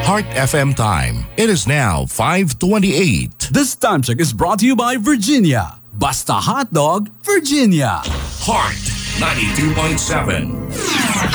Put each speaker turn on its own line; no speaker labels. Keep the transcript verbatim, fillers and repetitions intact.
Heart F M time. It is now five twenty-eight.
This time check is brought to you by Virginia. Basta Hotdog, Virginia.
Heart ninety-two point seven.